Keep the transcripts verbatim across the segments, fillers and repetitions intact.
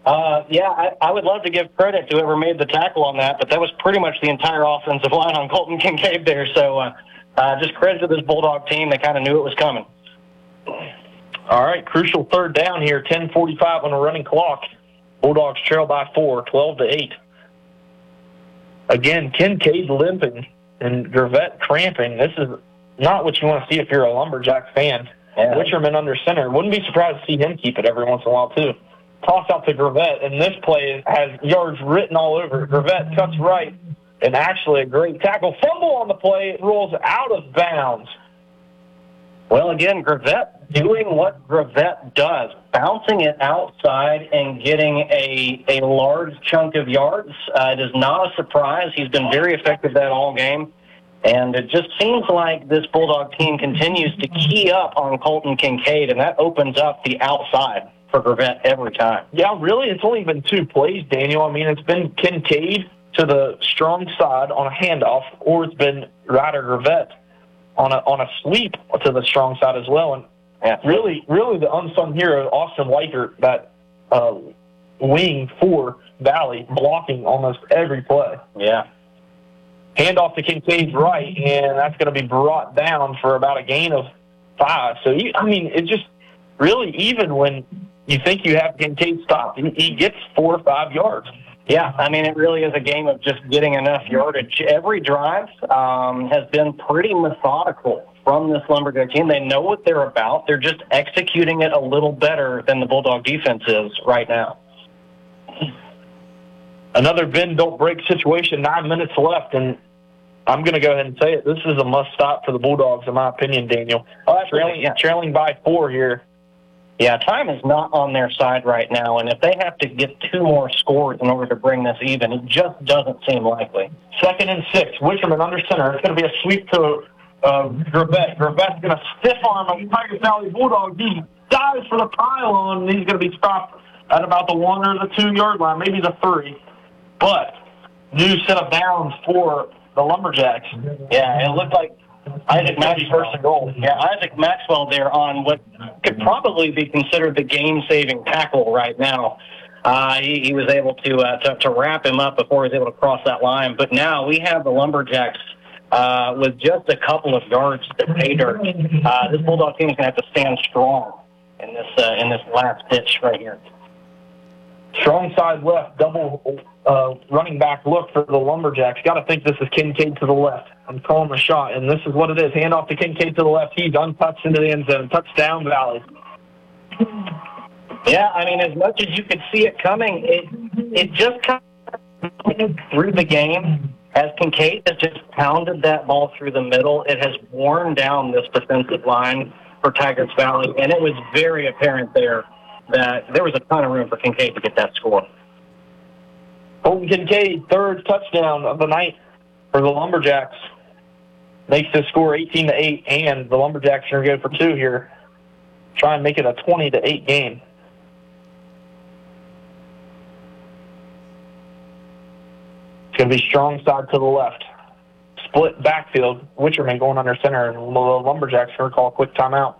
Uh, yeah, I, I would love to give credit to whoever made the tackle on that, but that was pretty much the entire offensive line on Colton Kincaid there. So uh, uh, just credit to this Bulldog team. They kind of knew it was coming. All right, crucial third down here, ten forty-five on the running clock. Bulldogs trail by four, twelve to eight. Again, Kincaid limping and Gravette cramping. This is not what you want to see if you're a Lumberjack fan. Yeah. Witcherman under center. Wouldn't be surprised to see him keep it every once in a while, too. Toss out to Gravette, and this play has yards written all over it. Gravette cuts right, and actually a great tackle. Fumble on the play. It rolls out of bounds. Well, again, Gravette doing what Gravette does, bouncing it outside and getting a, a large chunk of yards. Uh, it is not a surprise. He's been very effective that all game. And it just seems like this Bulldog team continues to key up on Colton Kincaid, and that opens up the outside for Gravette every time. Yeah, really, it's only been two plays, Daniel. I mean, it's been Kincaid to the strong side on a handoff, or it's been Ryder Gravette on a on a sweep to the strong side as well. And yeah. really, really the unsung hero, Austin Weichert, that uh, wing for Valley, blocking almost every play. Yeah. Handoff to Kincaid's right, and that's going to be brought down for about a gain of five. So, you, I mean, it just really, even when you think you have Kincaid stopped, he, he gets four or five yards. Yeah, I mean, it really is a game of just getting enough yardage. Every drive um, has been pretty methodical from this Lumberjack team. They know what they're about. They're just executing it a little better than the Bulldog defense is right now. Another bend, don't break situation, nine minutes left, and I'm going to go ahead and say it. This is a must-stop for the Bulldogs, in my opinion, Daniel. Oh, trailing, yeah. trailing by four here. Yeah, time is not on their side right now, and if they have to get two more scores in order to bring this even, it just doesn't seem likely. Second and six, Witcherman under center. It's going to be a sweep to uh, Gravette. Gravette's going to stiff arm a Tiger Valley Bulldog. He dives for the pylon, and he's going to be stopped at about the one or the two-yard line, maybe the three. But new set of downs for the Lumberjacks. Yeah, it looked like Isaac Maxwell. First and goal. Yeah, Isaac Maxwell there on what could probably be considered the game-saving tackle right now. Uh, he, he was able to, uh, to to wrap him up before he was able to cross that line. But now we have the Lumberjacks uh, with just a couple of yards to pay dirt. Uh, this Bulldog team is going to have to stand strong in this uh, in this last pitch right here. Strong side left, double uh, running back look for the Lumberjacks. Got to think this is Kincaid to the left. I'm calling the shot, and this is what it is. Handoff to Kincaid to the left. He's untouched into the end zone. Touchdown, Valley. Yeah, I mean, as much as you could see it coming, it it just kind of through the game. As Kincaid has just pounded that ball through the middle, it has worn down this defensive line for Tigers Valley, and it was very apparent there that there was a ton of room for Kincaid to get that score. Colton Kincaid, third touchdown of the night for the Lumberjacks. Makes the score eighteen to eight, and the Lumberjacks are going to go for two here. Try and make it a twenty to eight game. It's going to be strong side to the left. Split backfield. Witcherman going under center, and the Lumberjacks are going to call a quick timeout.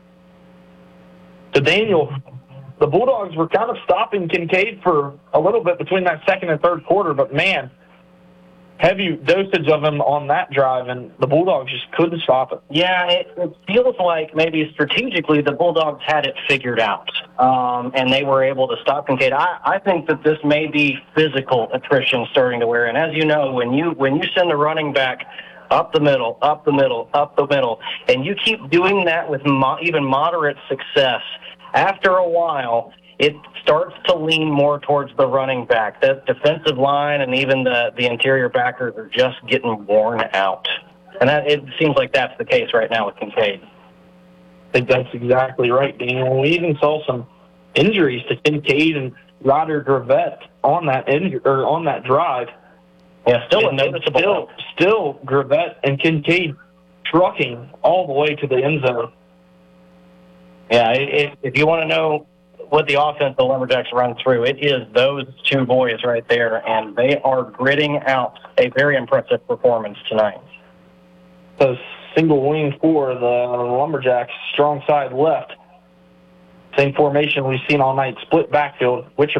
To Daniel, the Bulldogs were kind of stopping Kincaid for a little bit between that second and third quarter, but man, heavy dosage of him on that drive, and the Bulldogs just couldn't stop it. Yeah, it, it feels like maybe strategically the Bulldogs had it figured out, um, and they were able to stop Kincaid. I, I think that this may be physical attrition starting to wear in. As you know, when you when you send a running back up the middle, up the middle, up the middle, and you keep doing that with mo- even moderate success, after a while, it starts to lean more towards the running back. The defensive line and even the, the interior backers are just getting worn out. And that, it seems like that's the case right now with Kincaid. I think that's exactly right, Daniel. We even saw some injuries to Kincaid and Ryder Gravette on that inju- or on that drive. Yeah, still and, a noticeable. Still, still Gravette and Kincaid trucking all the way to the end zone. Yeah, it, if you want to know what the offense the Lumberjacks run through, it is those two boys right there, and they are gritting out a very impressive performance tonight. So single wing for the Lumberjacks, strong side left. Same formation we've seen all night, split backfield. Which